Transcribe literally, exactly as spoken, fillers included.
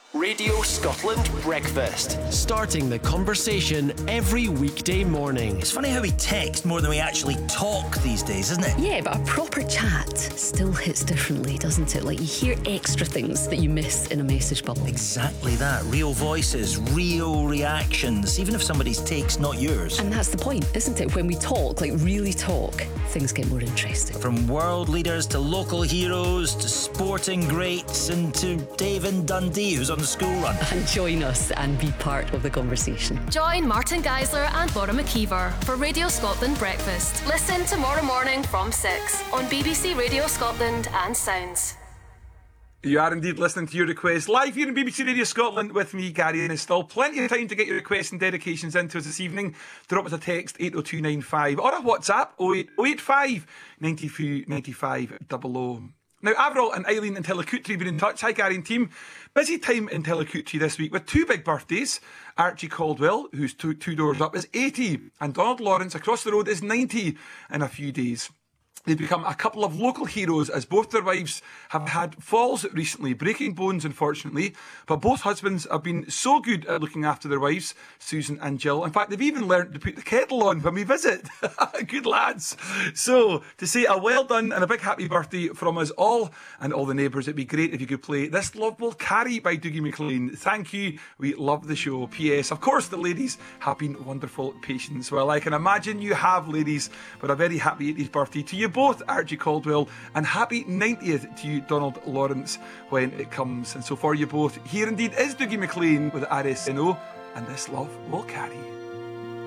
Radio Scotland Breakfast. Starting the conversation every weekday morning. It's funny how we text more than we actually talk these days, isn't it? Yeah, but a proper chat still hits differently, doesn't it? Like, you hear extra things that you miss in a message bubble. Exactly that. Real voices, real reactions, even if somebody's take's not yours. And that's the point, isn't it? When we talk, like really talk, things get more interesting. From world leaders to local heroes to sporting greats and to Dave in Dundee, who's on the school run. And join us and be part of the conversation. Join Martin Geisler and Laura McKeever for Radio Scotland Breakfast. Listen tomorrow morning from six on B B C Radio Scotland and Sounds. You are indeed listening to your request live here in B B C Radio Scotland with me, Gary, and there's still plenty of time to get your requests and dedications into us this evening. Drop us a text eight oh two nine five or a WhatsApp oh eight oh eight five nine three nine five double oh. Now, Averil and Eileen in Tellecutry have been in touch. Hi, Gary and team. Busy time in Tellecutry this week with two big birthdays. Archie Caldwell, who's two, two doors up, is eighty, and Donald Lawrence across the road is ninety in a few days. They've become a couple of local heroes as both their wives have had falls recently, breaking bones unfortunately, but both husbands have been so good at looking after their wives, Susan and Jill. In fact, they've even learnt to put the kettle on when we visit. Good lads. So, to say a well done and a big happy birthday from us all and all the neighbours, it'd be great if you could play This Love Will Carry by Dougie MacLean. Thank you, we love the show. P S. Of course, the ladies have been wonderful patients. Well, I can imagine you have, ladies, but a very happy eightieth birthday to you both, Archie Caldwell, and happy ninetieth to you, Donald Lawrence, when it comes. And so for you both, here indeed is Dougie MacLean with R S N O and This Love Will Carry.